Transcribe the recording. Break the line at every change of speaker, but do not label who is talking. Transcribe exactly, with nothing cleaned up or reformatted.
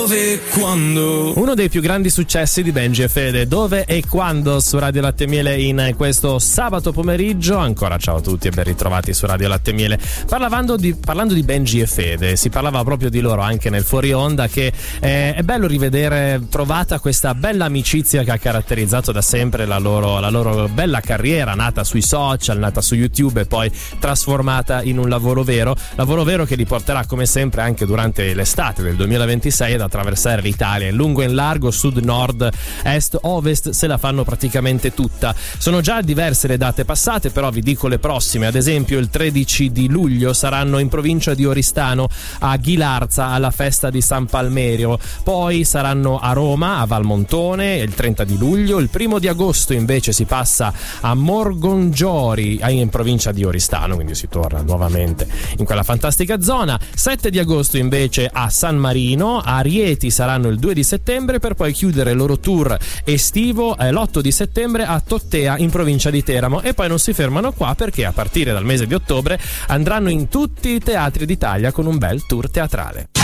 Dove e quando?
Uno dei più grandi successi di Benji e Fede, Dove e quando, su Radio Latte Miele in questo sabato pomeriggio. Ancora ciao a tutti e ben ritrovati su Radio Latte Miele. Parlando di, parlando di Benji e Fede, si parlava proprio di loro anche nel fuori onda, che eh, è bello rivedere trovata questa bella amicizia che ha caratterizzato da sempre la loro, la loro bella carriera, nata sui social, nata su YouTube e poi trasformata in un lavoro vero, lavoro vero che li porterà come sempre anche durante l'estate del duemilaventisei ad attraversare l'Italia in lungo e in largo, sud, nord, est, ovest, se la fanno praticamente tutta. Sono già diverse le date passate, però vi dico le prossime. Ad esempio il tredici di luglio saranno in provincia di Oristano a Ghilarza alla festa di San Palmerio, poi saranno a Roma a Valmontone il trenta di luglio, il primo di agosto invece si passa a Morgongiori in provincia di Oristano, quindi si torna nuovamente in quella fantastica zona. Sette di agosto invece a San Marino, a Rieti saranno il due di settembre per poi chiudere il loro tour estivo eh, l'otto di settembre a Tottea in provincia di Teramo, e poi non si fermano qua perché a partire dal mese di ottobre andranno in tutti i teatri d'Italia con un bel tour teatrale.